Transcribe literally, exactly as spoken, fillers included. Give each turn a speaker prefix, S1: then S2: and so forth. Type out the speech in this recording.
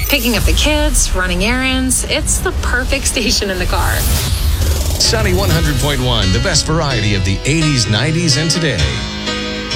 S1: picking up the kids, running errands. It's the perfect station in the car.
S2: Sunny one hundred point one, the best variety of the eighties, nineties, and today.